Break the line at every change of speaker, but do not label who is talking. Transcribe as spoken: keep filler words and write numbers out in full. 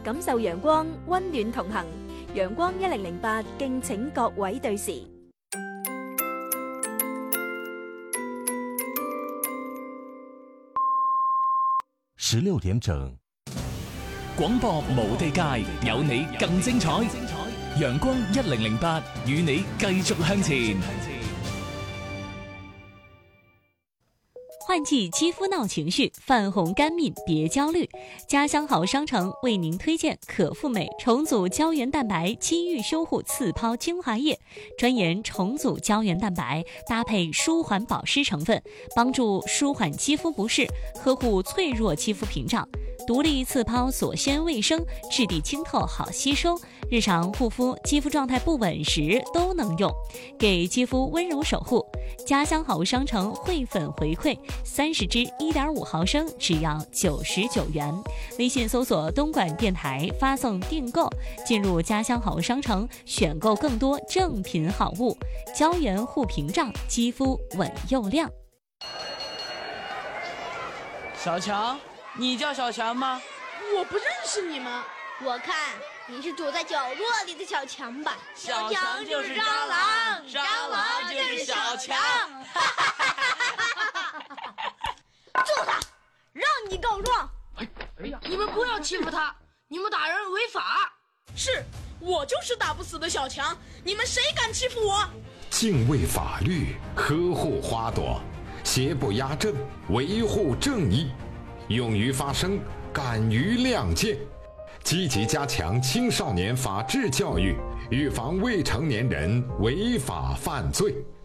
感受陽光，溫暖同行。陽光一零零八，敬請各位對時。
十六點整，
廣播無地界，有你更精彩。陽光一零零八，與你繼續向前。
換季肌膚鬧情緒，泛紅乾敏別焦慮。家鄉好商城為您推薦可復美重組膠原蛋白肌癒修護次拋精華液，專研重組膠原蛋白，搭配舒緩保濕成分，幫助舒緩肌膚不適，呵護脆弱肌膚屏障。獨立次拋鎖纖衛生，質地清透好吸收，日常護膚肌膚狀態不穩時都能用，給肌膚溫柔守護。家鄉好商城匯粉回饋三十支一點五毫升，只要九十九元。微信搜索東莞電台，發送訂購，進入家鄉好商城，選購更多正品好物，膠原護屏障，肌膚穩又亮。
小強，你叫小強嗎？
我不認識你們，
我看你是躲在角落裏的小強吧。
小強就是蟑螂，蟑螂就是小強。
揍他，讓你告狀。
哎哎呀，你們不要欺負他，你們打人違法。
是，我就是打不死的小強，你們誰敢欺負我？
敬畏法律，呵護花朵，邪不壓正，維護正義，勇於發聲，敢於亮劍，積極加強青少年法治教育，預防未成年人違法犯罪。